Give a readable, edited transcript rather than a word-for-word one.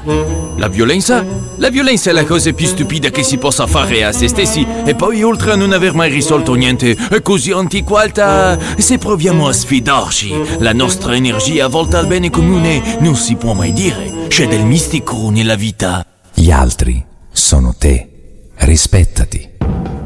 La violenza? La violenza è la cosa più stupida che si possa fare a se stessi, e poi oltre a non aver mai risolto niente, è così antiquata. Se proviamo a sfidarci, la nostra energia volta al bene comune non si può mai dire. C'è del mistico nella vita. Gli altri sono te. Rispettati.